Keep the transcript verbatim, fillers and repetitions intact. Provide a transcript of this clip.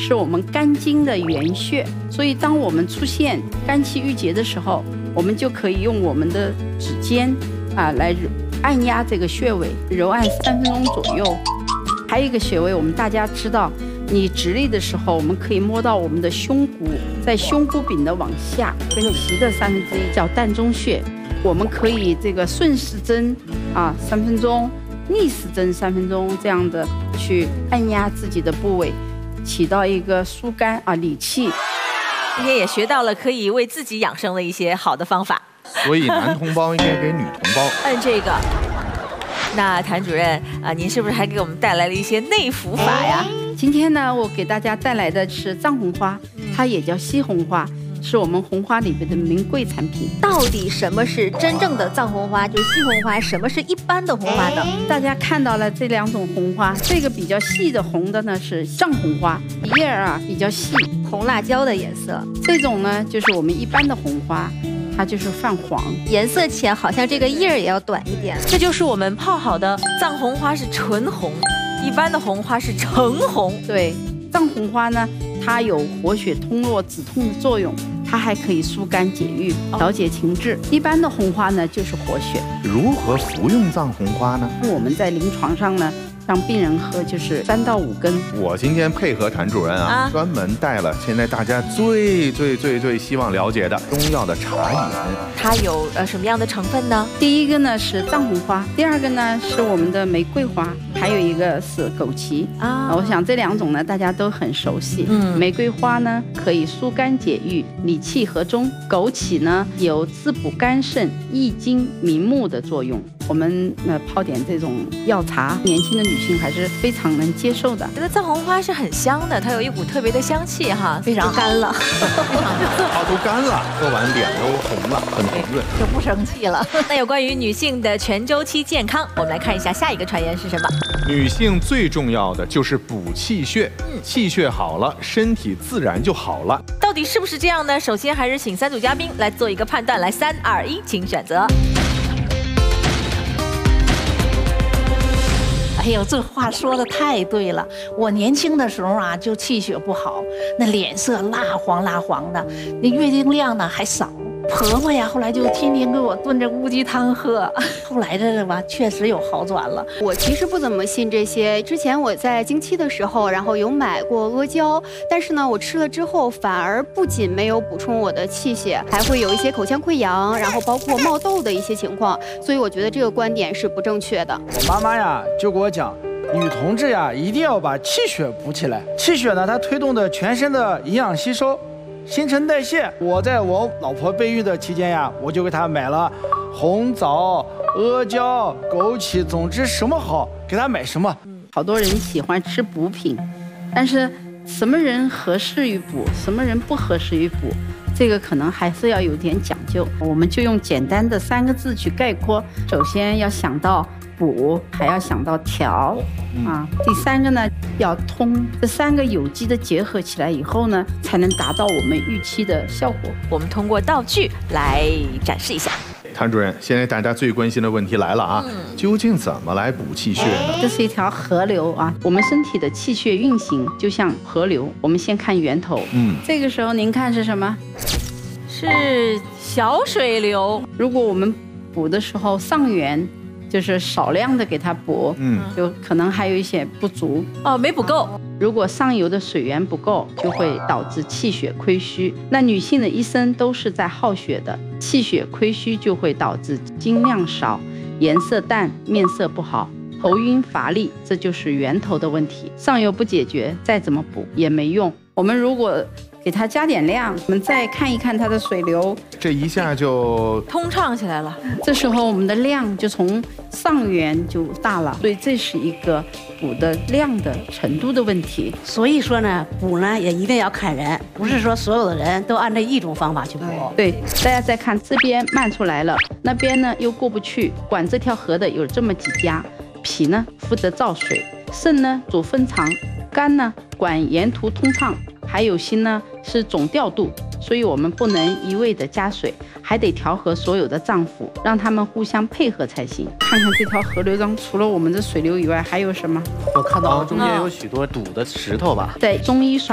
是我们肝经的原穴，所以当我们出现肝气郁结的时候，我们就可以用我们的指尖啊来按压这个穴位，揉按三分钟左右。还有一个穴位，我们大家知道，你直立的时候，我们可以摸到我们的胸骨，在胸骨柄的往下，跟脐的三分之一叫膻中穴。我们可以这个顺时针啊三分钟，逆时针三分钟，这样的去按压自己的部位，起到一个疏肝啊理气。 今天也学到了可以为自己养生的一些好的方法。 所以男同胞应该给女同胞按这个。那谭主任啊，您是不是还给我们带来了一些内服法呀？ 今天呢，我给大家带来的是藏红花，它也叫西红花，是我们红花里边的名贵产品。 到底什么是真正的藏红花，就是西红花？什么是一般的红花呢？ 大家看到了这两种红花，这个比较细的红的呢是藏红花，叶儿啊比较细， 红辣椒的颜色。 这种呢就是我们一般的红花。它就是泛黄， 颜色浅，好像这个叶儿也要短一点。 这就是我们泡好的藏红花是纯红，一般的红花是橙红。 对，藏红花呢，它有活血通络、止痛的作用，它还可以疏肝解郁、调节情志。一般的红花呢就是活血。 如何服用藏红花呢？ 我们在临床上呢，让病人喝就是三到五根。 我今天配合谭主任啊，啊专门带了现在大家最最最最希望了解的中药的茶饮。 它有呃什么样的成分呢？ 第一个呢是藏红花，第二个呢是我们的玫瑰花，还有一个是枸杞啊。我想这两种呢大家都很熟悉。嗯，玫瑰花呢可以疏肝解郁、理气和中；枸杞呢有滋补肝肾、益精明目的作用。我们呃泡点这种药茶，年轻的女性还是非常能接受的。 觉得藏红花是很香的，它有一股特别的香气哈， 非常干了， 非常它都干了，喝完脸都红了，很红润， 就不生气了。 那有关于女性的全周期健康，我们来看一下下一个传言是什么？ 女性最重要的就是补气血，嗯，气血好了，身体自然就好了。 到底是不是这样呢？首先还是请三组嘉宾来做一个判断，来，三二一，请选择。 哎呦，这话说的太对了！我年轻的时候啊，就气血不好，那脸色蜡黄蜡黄的，那月经量呢还少。婆婆呀，后来就天天给我炖这乌鸡汤喝，后来这个吧，确实有好转了。 我其实不怎么信这些，之前我在经期的时候，然后有买过阿胶，但是呢，我吃了之后，反而不仅没有补充我的气血，还会有一些口腔溃疡，然后包括冒痘的一些情况，所以我觉得这个观点是不正确的。 我妈妈呀，就给我讲。女同志呀，一定要把气血补起来。气血呢，它推动着全身的营养吸收、新陈代谢。我在我老婆备孕的期间呀，我就给她买了红枣、阿胶、枸杞，总之什么好给她买什么。 好多人喜欢吃补品，但是什么人合适于补，什么人不合适于补，这个可能还是要有点讲究。我们就用简单的三个字去概括：首先要想到补，还要想到调啊。第三个呢要通，这三个有机的结合起来以后呢，才能达到我们预期的效果。 我们通过道具来展示一下。 谭主任，现在大家最关心的问题来了啊，嗯、究竟怎么来补气血呢？ 这是一条河流啊，我们身体的气血运行就像河流。我们先看源头，嗯，这个时候您看是什么？ 是小水流。 如果我们补的时候上源就是少量的给它补，嗯，就可能还有一些不足哦，没补够。 如果上游的水源不够，就会导致气血亏虚。那女性的一生都是在耗血的，气血亏虚就会导致精量少、颜色淡、面色不好、头晕乏力，这就是源头的问题。上游不解决，再怎么补也没用。我们如果给它加点量，我们再看一看它的水流， 这一下就通畅起来了。 这时候我们的量就从上源就大了，所以这是一个补的量的程度的问题。 所以说呢，补呢也一定要看人，不是说所有的人都按照一种方法去补。 对，大家再看这边漫出来了，那边呢又过不去，管这条河的有这么几家，脾呢负责造水，肾呢主分藏，肝呢管沿途通畅，还有心呢是总调度，所以我们不能一味的加水，还得调和所有的脏腑，让他们互相配合才行。看看这条河流中，除了我们的水流以外，还有什么？ 我看到中间有许多堵的石头吧？ 在中医上